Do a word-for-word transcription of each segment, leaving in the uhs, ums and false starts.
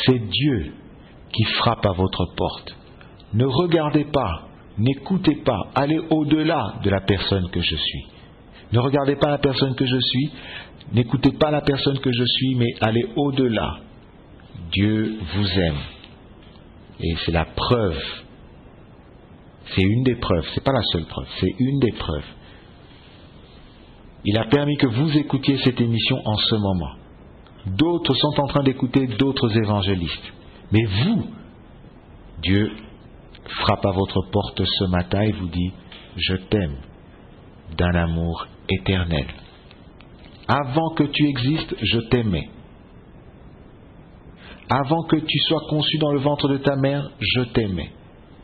C'est Dieu qui frappe à votre porte. Ne regardez pas, n'écoutez pas, allez au-delà de la personne que je suis. Ne regardez pas la personne que je suis, n'écoutez pas la personne que je suis, mais allez au-delà. Dieu vous aime. Et c'est la preuve. C'est une des preuves, c'est pas la seule preuve, c'est une des preuves. Il a permis que vous écoutiez cette émission en ce moment. D'autres sont en train d'écouter d'autres évangélistes. Mais vous, Dieu frappe à votre porte ce matin et vous dit « Je t'aime d'un amour éternel. Avant que tu existes, je t'aimais. Avant que tu sois conçu dans le ventre de ta mère, je t'aimais. »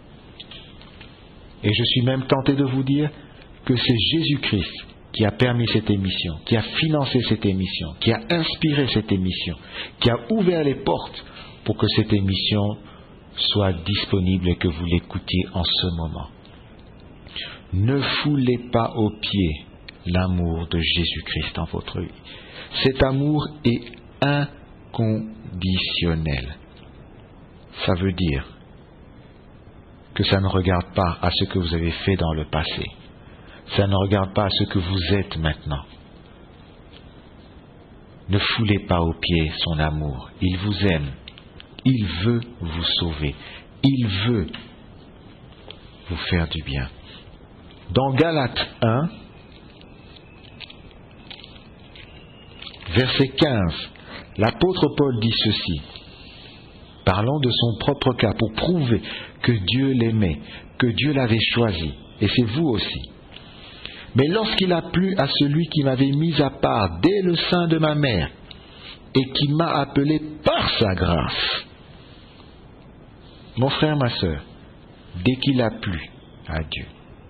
Et je suis même tenté de vous dire que c'est Jésus-Christ qui a permis cette émission, qui a financé cette émission, qui a inspiré cette émission, qui a ouvert les portes pour que cette émission soit disponible et que vous l'écoutiez en ce moment. Ne foulez pas aux pieds l'amour de Jésus-Christ dans votre vie. Cet amour est inconditionnel. Ça veut dire que ça ne regarde pas à ce que vous avez fait dans le passé. Ça ne regarde pas à ce que vous êtes maintenant. Ne foulez pas aux pieds son amour. Il vous aime. Il veut vous sauver. Il veut vous faire du bien. Dans Galates un, verset quinze, l'apôtre Paul dit ceci, parlant de son propre cas, pour prouver que Dieu l'aimait, que Dieu l'avait choisi, et c'est vous aussi. Mais lorsqu'il a plu à celui qui m'avait mis à part dès le sein de ma mère, et qui m'a appelé par sa grâce, mon frère, ma sœur, dès qu'il a plu à Dieu,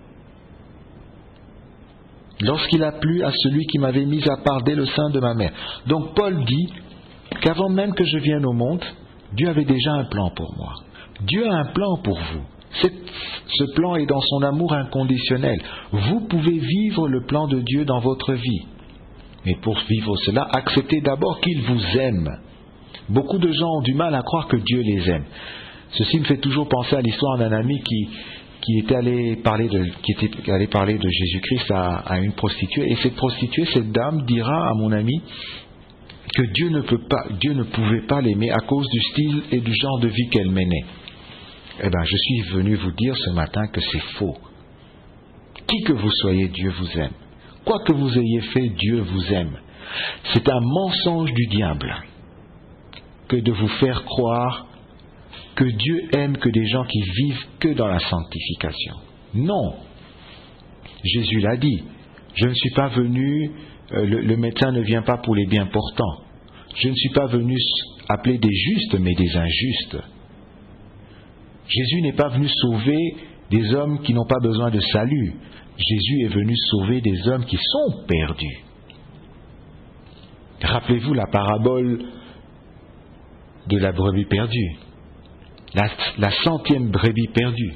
lorsqu'il a plu à celui qui m'avait mis à part dès le sein de ma mère. Donc Paul dit qu'avant même que je vienne au monde, Dieu avait déjà un plan pour moi. Dieu a un plan pour vous. C'est, ce plan est dans son amour inconditionnel. Vous pouvez vivre le plan de Dieu dans votre vie. Mais pour vivre cela, acceptez d'abord qu'il vous aime. Beaucoup de gens ont du mal à croire que Dieu les aime. Ceci me fait toujours penser à l'histoire d'un ami qui, qui était allé parler de, qui était allé parler de Jésus-Christ à, à une prostituée. Et cette prostituée, cette dame, dira à mon ami que Dieu ne peut pas, Dieu ne pouvait pas l'aimer à cause du style et du genre de vie qu'elle menait. Eh bien, je suis venu vous dire ce matin que c'est faux. Qui que vous soyez, Dieu vous aime. Quoi que vous ayez fait, Dieu vous aime. C'est un mensonge du diable que de vous faire croire que Dieu aime que des gens qui vivent que dans la sanctification. Non. Jésus l'a dit. Je ne suis pas venu, euh, le, le médecin ne vient pas pour les bien portants. Je ne suis pas venu appeler des justes, mais des injustes. Jésus n'est pas venu sauver des hommes qui n'ont pas besoin de salut. Jésus est venu sauver des hommes qui sont perdus. Rappelez-vous la parabole de la brebis perdue. La, la centième brebis perdue.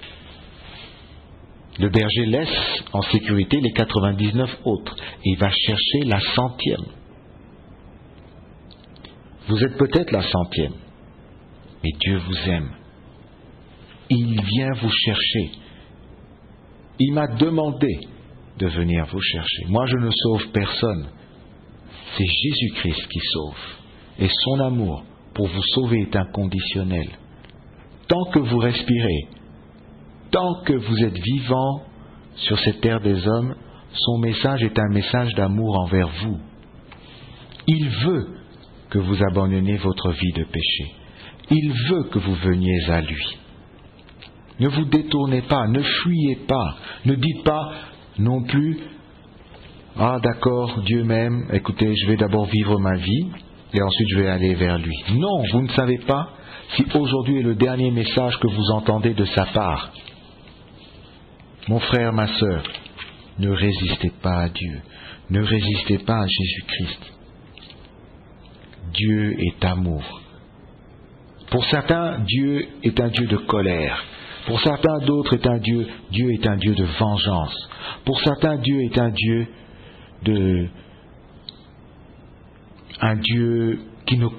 Le berger laisse en sécurité les quatre-vingt-dix-neuf autres et il va chercher la centième. Vous êtes peut-être la centième, mais Dieu vous aime. Il vient vous chercher. Il m'a demandé de venir vous chercher. Moi, je ne sauve personne. C'est Jésus-Christ qui sauve. Et son amour pour vous sauver est inconditionnel. Tant que vous respirez, tant que vous êtes vivant sur cette terre des hommes, son message est un message d'amour envers vous. Il veut que vous abandonniez votre vie de péché. Il veut que vous veniez à lui. Ne vous détournez pas, ne fuyez pas, ne dites pas non plus « Ah d'accord, Dieu m'aime, écoutez, je vais d'abord vivre ma vie et ensuite je vais aller vers lui. » Non, vous ne savez pas si aujourd'hui est le dernier message que vous entendez de sa part. Mon frère, ma sœur, ne résistez pas à Dieu, ne résistez pas à Jésus-Christ. Dieu est amour. Pour certains, Dieu est un Dieu de colère. Pour certains d'autres est un Dieu, Dieu est un Dieu de vengeance. Pour certains, Dieu est un Dieu de, un Dieu qui ne